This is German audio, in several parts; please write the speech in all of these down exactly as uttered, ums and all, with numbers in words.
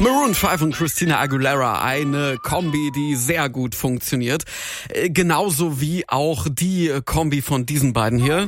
Maroon fünf und Christina Aguilera, eine Kombi, die sehr gut funktioniert. Genauso wie auch die Kombi von diesen beiden hier.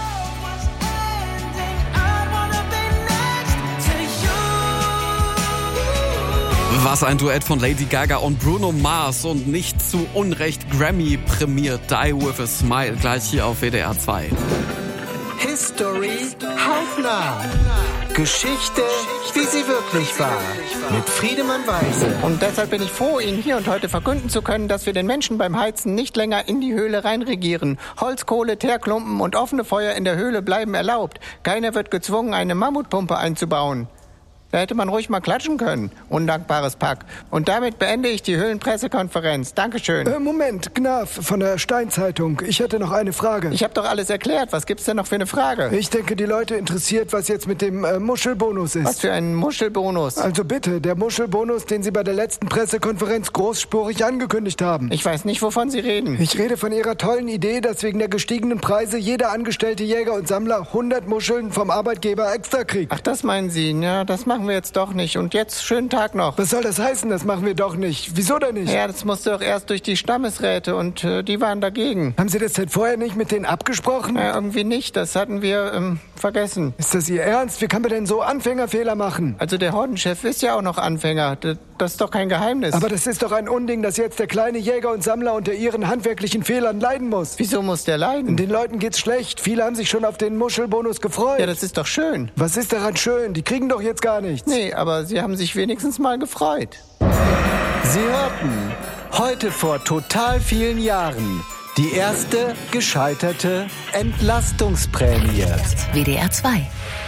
Was ein Duett von Lady Gaga und Bruno Mars und nicht zu Unrecht Grammy prämiert. Die with a Smile, gleich hier auf W D R zwei. History hautnah. Geschichte, wie sie wirklich war. Mit Friedemann Weise. Und deshalb bin ich froh, Ihnen hier und heute verkünden zu können, dass wir den Menschen beim Heizen nicht länger in die Höhle reinregieren. Holz, Kohle, Teerklumpen und offene Feuer in der Höhle bleiben erlaubt. Keiner wird gezwungen, eine Mammutpumpe einzubauen. Da hätte man ruhig mal klatschen können. Undankbares Pack. Und damit beende ich die Höhlenpressekonferenz. Dankeschön. Äh, Moment, Gnaf von der Steinzeitung. Ich hätte noch eine Frage. Ich habe doch alles erklärt. Was gibt's denn noch für eine Frage? Ich denke, die Leute interessiert, was jetzt mit dem äh, Muschelbonus ist. Was für ein Muschelbonus? Also bitte, der Muschelbonus, den Sie bei der letzten Pressekonferenz großspurig angekündigt haben. Ich weiß nicht, wovon Sie reden. Ich rede von Ihrer tollen Idee, dass wegen der gestiegenen Preise jeder angestellte Jäger und Sammler hundert Muscheln vom Arbeitgeber extra kriegt. Ach, das meinen Sie? Ja, das machen wir jetzt doch nicht. Und jetzt schönen Tag noch. Was soll das heißen? Das machen wir doch nicht. Wieso denn nicht? Ja, das musste doch erst durch die Stammesräte und äh, die waren dagegen. Haben Sie das denn vorher nicht mit denen abgesprochen? Ja, irgendwie nicht. Das hatten wir ähm, vergessen. Ist das Ihr Ernst? Wie kann man denn so Anfängerfehler machen? Also der Hordenchef ist ja auch noch Anfänger. Das, das ist doch kein Geheimnis. Aber das ist doch ein Unding, dass jetzt der kleine Jäger und Sammler unter ihren handwerklichen Fehlern leiden muss. Wieso muss der leiden? Den Leuten geht's schlecht. Viele haben sich schon auf den Muschelbonus gefreut. Ja, das ist doch schön. Was ist daran schön? Die kriegen doch jetzt gar nichts. Nee, aber sie haben sich wenigstens mal gefreut. Sie hörten heute vor total vielen Jahren die erste gescheiterte Entlastungsprämie. W D R zwei.